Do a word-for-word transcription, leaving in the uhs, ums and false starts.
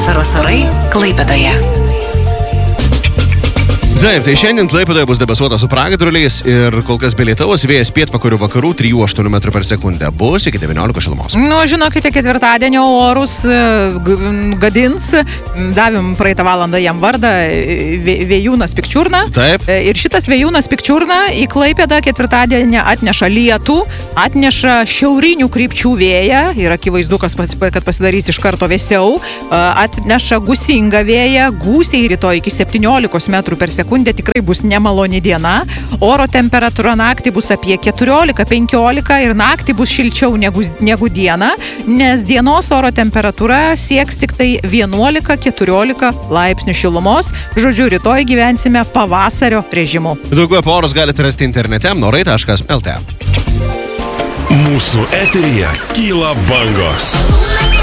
Vasaros orai Klaipėdoje. Taip, tai šiandien Klaipėdoje bus debesuota su pragiedruliais ir kol kas be lietaus, vėjas pietvakarių vakarų trijų aštuonių metrų per sekundę. Bus iki devyniolikos šilumos. Nu, žinokite, ketvirtadienio orus gadins. Davėm praeitą valandą jam vardą Vėjūnas Pikčiurna. Taip. Ir šitas Vėjūnas Pikčiurna į Klaipėdą ketvirtadienį atneša lietų, atneša šiaurinių krypčių vėją ir akivaizdu, kad pasidarys iš karto vėsiau. Atneša gūsingą vėją, gūsiai rytoj iki septyniolikos metrų per sekundę. Tikrai bus nemaloni diena. Oro temperatūra naktį bus apie keturiolika penkiolika ir naktį bus šilčiau negu, negu diena, nes dienos oro temperatūra sieks tik tai vienuolika keturiolika laipsnių šilumos. Žodžiu, rytoj gyvensime pavasario režimu. Daugiau apie orus galite rasti internete orai taškas el tė. Mūsų eteryje kyla bangos.